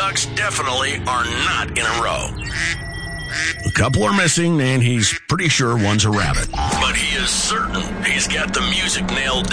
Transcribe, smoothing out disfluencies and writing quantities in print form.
ducks definitely are not in a row. A couple are missing, and he's pretty sure one's a rabbit. But he is certain he's got the music nailed